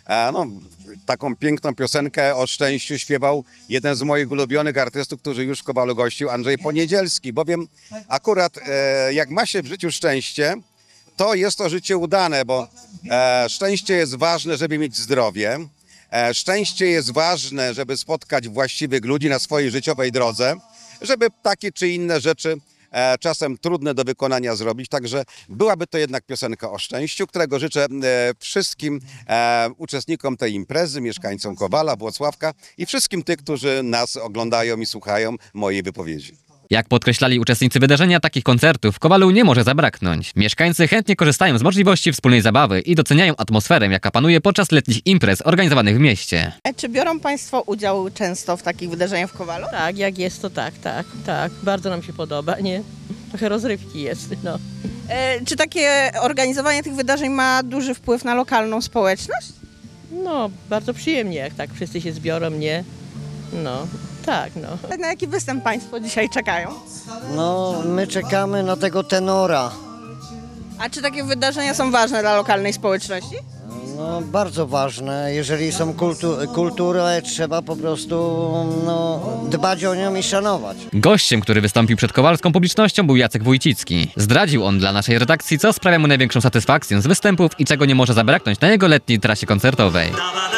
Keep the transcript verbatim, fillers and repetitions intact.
E, no, taką piękną piosenkę o szczęściu śpiewał jeden z moich ulubionych artystów, który już w Kowalu gościł, Andrzej Poniedzielski, bowiem akurat e, jak ma się w życiu szczęście, to jest to życie udane, bo e, szczęście jest ważne, żeby mieć zdrowie. E, szczęście jest ważne, żeby spotkać właściwych ludzi na swojej życiowej drodze, żeby takie czy inne rzeczy e, czasem trudne do wykonania zrobić. Także byłaby to jednak piosenka o szczęściu, którego życzę e, wszystkim e, uczestnikom tej imprezy, mieszkańcom Kowala, Włocławka i wszystkim tych, którzy nas oglądają i słuchają mojej wypowiedzi. Jak podkreślali uczestnicy wydarzenia, takich koncertów w Kowalu nie może zabraknąć. Mieszkańcy chętnie korzystają z możliwości wspólnej zabawy i doceniają atmosferę, jaka panuje podczas letnich imprez organizowanych w mieście. Czy biorą Państwo udział często w takich wydarzeniach w Kowalu? Tak, jak jest, to tak, tak, tak. Bardzo nam się podoba, nie? Trochę rozrywki jest, no. E, czy takie organizowanie tych wydarzeń ma duży wpływ na lokalną społeczność? No, bardzo przyjemnie, jak tak wszyscy się zbiorą, nie? No, tak, no. Na jaki występ Państwo dzisiaj czekają? No, my czekamy na tego tenora. A czy takie wydarzenia są ważne dla lokalnej społeczności? No, bardzo ważne. Jeżeli są kultu kulturę, trzeba po prostu no, dbać o nią i szanować. Gościem, który wystąpił przed kowalską publicznością, był Jacek Wójcicki. Zdradził on dla naszej redakcji, co sprawia mu największą satysfakcję z występów i czego nie może zabraknąć na jego letniej trasie koncertowej.